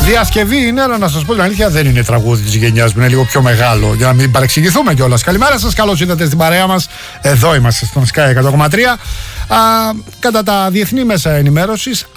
Διασκευή είναι, αλλά να σας πω την αλήθεια, δεν είναι τραγούδι της γενιάς μου, είναι λίγο πιο μεγάλο, για να μην παρεξηγηθούμε κιόλας. Καλημέρα σας, καλώς ήρθατε στην παρέα μας. Εδώ είμαστε στον Sky 100,3. Κατά τα διεθνή μέσα ενημέρωσης,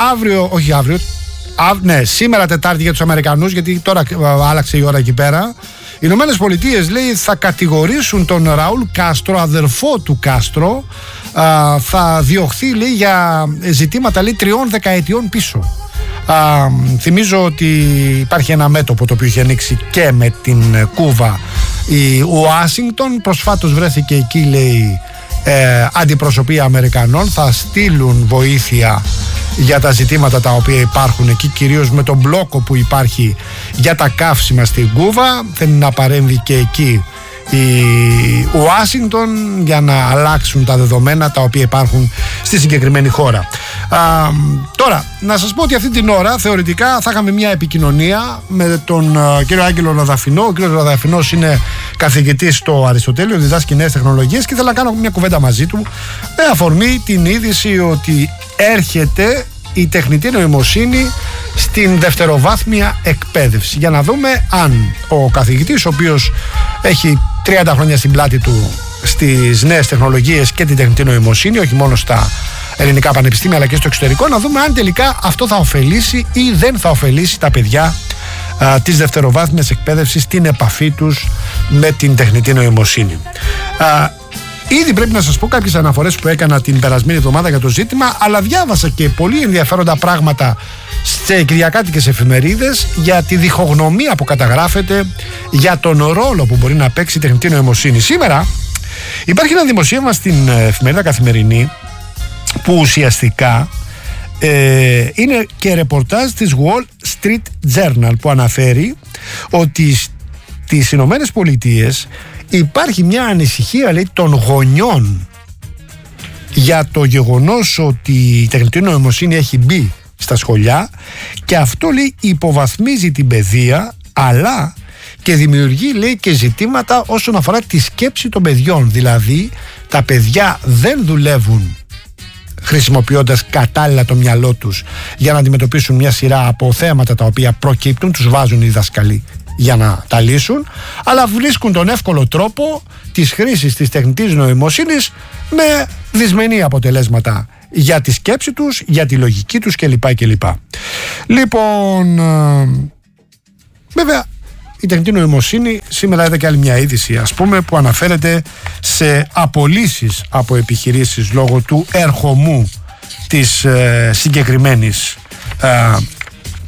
σήμερα Τετάρτη για τους Αμερικανούς, γιατί τώρα άλλαξε η ώρα εκεί πέρα. Οι Ηνωμένες Πολιτείες, λέει, θα κατηγορήσουν τον Ραούλ Κάστρο, αδερφό του Κάστρο, θα διωχθεί, λέει, για ζητήματα, λέει, 3 δεκαετιών πίσω. Θυμίζω ότι υπάρχει ένα μέτωπο το οποίο είχε ανοίξει και με την Κούβα η Ουάσιγκτον. Προσφάτως βρέθηκε εκεί, λέει, αντιπροσωπεία Αμερικανών. Θα στείλουν βοήθεια για τα ζητήματα τα οποία υπάρχουν εκεί, κυρίως με τον μπλόκο που υπάρχει για τα καύσιμα στην Κούβα. Θέλει να παρέμβει και εκεί η Ουάσιγκτον για να αλλάξουν τα δεδομένα τα οποία υπάρχουν στη συγκεκριμένη χώρα. Τώρα, να σας πω ότι αυτή την ώρα θεωρητικά θα είχαμε μια επικοινωνία με τον κύριο Άγγελο Ροδαφινό. Ο κύριος Ροδαφινός είναι καθηγητής στο Αριστοτέλειο, διδάσκει νέες τεχνολογίες και ήθελα να κάνω μια κουβέντα μαζί του με αφορμή την είδηση ότι έρχεται η τεχνητή νοημοσύνη στην δευτεροβάθμια εκπαίδευση. Για να δούμε αν ο καθηγητής, ο οποίος έχει 30 χρόνια στην πλάτη του στις νέες τεχνολογίες και την τεχνητή νοημοσύνη, όχι μόνο στα ελληνικά πανεπιστήμια αλλά και στο εξωτερικό, να δούμε αν τελικά αυτό θα ωφελήσει ή δεν θα ωφελήσει τα παιδιά της δευτεροβάθμιας εκπαίδευσης στην επαφή τους με την τεχνητή νοημοσύνη. Ήδη πρέπει να σας πω κάποιες αναφορές που έκανα την περασμένη εβδομάδα για το ζήτημα, αλλά διάβασα και πολύ ενδιαφέροντα πράγματα σε κυριακάτικες εφημερίδες για τη διχογνωμία που καταγράφεται για τον ρόλο που μπορεί να παίξει η τεχνητή νοημοσύνη. Σήμερα υπάρχει ένα δημοσίευμα στην εφημερίδα Καθημερινή που ουσιαστικά είναι και ρεπορτάζ της Wall Street Journal, που αναφέρει ότι στις Ηνωμένες Πολιτείες υπάρχει μια ανησυχία, λέει, των γονιών για το γεγονός ότι η τεχνητή νοημοσύνη έχει μπει στα σχολιά και αυτό, λέει, υποβαθμίζει την παιδεία, αλλά και δημιουργεί, λέει, και ζητήματα όσον αφορά τη σκέψη των παιδιών. Δηλαδή τα παιδιά δεν δουλεύουν χρησιμοποιώντας κατάλληλα το μυαλό τους για να αντιμετωπίσουν μια σειρά από θέματα τα οποία προκύπτουν, τους βάζουν οι δασκαλοί για να τα λύσουν, αλλά βρίσκουν τον εύκολο τρόπο της χρήσης της τεχνητής νοημοσύνης με δυσμενή αποτελέσματα για τη σκέψη τους, για τη λογική τους κλπ. Λοιπόν, βέβαια η τεχνητή νοημοσύνη σήμερα είδε και άλλη μια είδηση, ας πούμε, που αναφέρεται σε απολύσεις από επιχειρήσεις λόγω του ερχομού της συγκεκριμένης